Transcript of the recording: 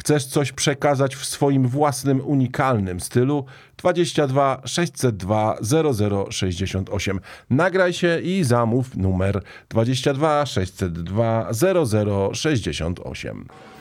Chcesz coś przekazać w swoim własnym, unikalnym stylu? 22 602 0068. Nagraj się i zamów numer 22 602 0068.